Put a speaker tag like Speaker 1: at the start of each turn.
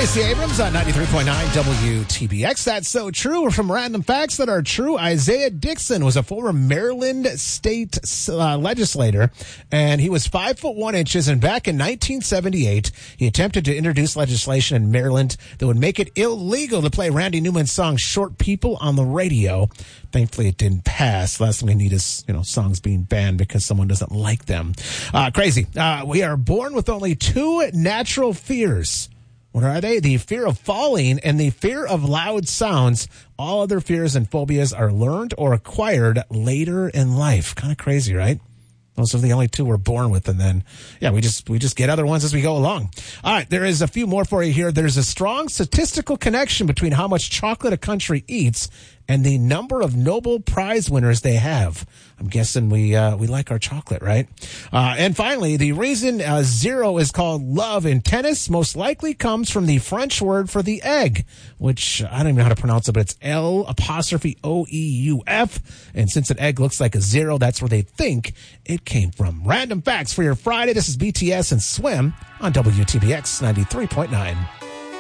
Speaker 1: Stacey Abrams on 93.9 WTBX. That's so true. We're from Random Facts That Are True. Isaiah Dixon was a former Maryland state legislator, and he was 5'1", and back in 1978, he attempted to introduce legislation in Maryland that would make it illegal to play Randy Newman's song Short People on the radio. Thankfully, it didn't pass. Last thing we need is, songs being banned because someone doesn't like them. Crazy. We are born with only two natural fears. What are they? The fear of falling and the fear of loud sounds. All other fears and phobias are learned or acquired later in life. Kind of crazy, right? Those are the only two we're born with, and then, we just get other ones as we go along. All right, there is a few more for you here. There's a strong statistical connection between how much chocolate a country eats and the number of Nobel Prize winners they have. I'm guessing we like our chocolate, right? And finally, the reason zero is called love in tennis most likely comes from the French word for the egg, which I don't even know how to pronounce it, but it's L'Oeuf. And since an egg looks like a zero, that's where they think it came from. Random facts for your Friday. This is BTS and Swim on WTBX 93.9.